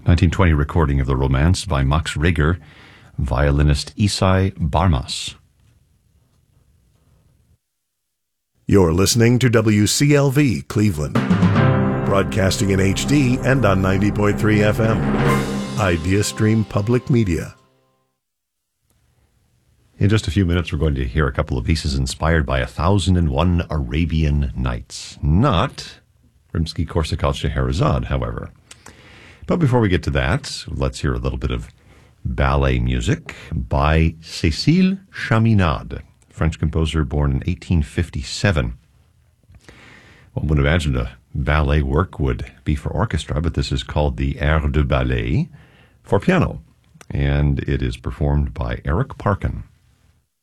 1920 recording of the Romance by Max Reger, violinist Isai Barmas. You're listening to WCLV Cleveland, broadcasting in HD and on 90.3 FM. IdeaStream Public Media. In just a few minutes, we're going to hear a couple of pieces inspired by 1001 Arabian Nights. Not Rimsky-Korsakov Scheherazade, however. But before we get to that, let's hear a little bit of ballet music by Cécile Chaminade, French composer born in 1857. One would imagine a ballet work would be for orchestra, but this is called the Air de Ballet for piano, and it is performed by Eric Parkin.